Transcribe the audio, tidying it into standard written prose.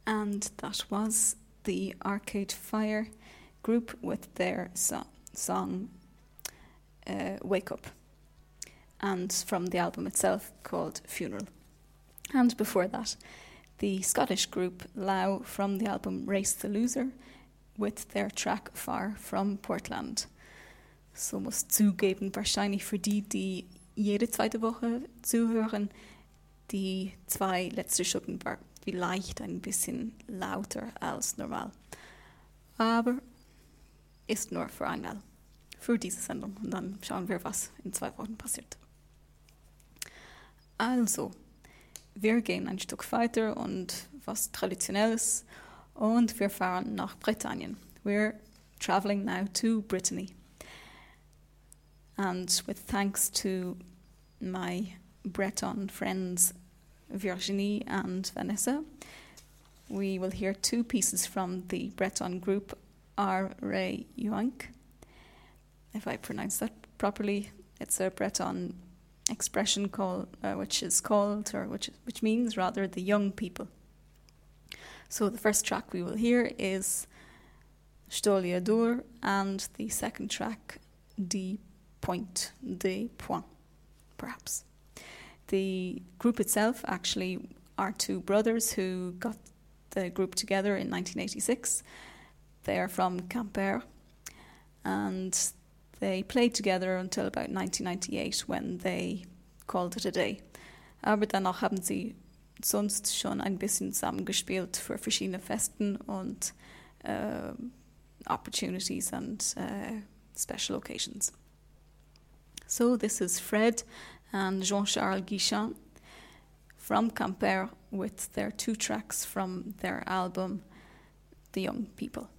And that was the Arcade Fire group with their song Wake Up, and from the album itself called Funeral. And before that, the Scottish group Lau from the album Race the Loser with their track Far from Portland. So muss zugeben, wahrscheinlich für die jede zweite Woche zuhören, die 2 letzte Stunden war vielleicht ein bisschen lauter als normal. Aber ist nur für einmal, für diese Sendung. Und dann schauen wir, was in 2 Wochen passiert. Also, wir gehen ein Stück weiter und was Traditionelles und wir fahren nach Britannien. We're traveling now to Brittany. And with thanks to my Breton friends Virginie and Vanessa, we will hear 2 pieces from the Breton group Ar-Re Yuank. If I pronounce that properly, it's a Breton expression which means rather the young people. So the first track we will hear is Stolia Dur, and the second track Des Points, perhaps. The group itself actually are 2 brothers who got the group together in 1986. They are from Quimper, and they played together until about 1998 when they called it a day. Aber danach haben sie sonst schon ein bisschen zusammengespielt für verschiedene Festen und opportunities and special occasions. So this is Fred and Jean-Charles Guichon from Quimper with their 2 tracks from their album The Young People.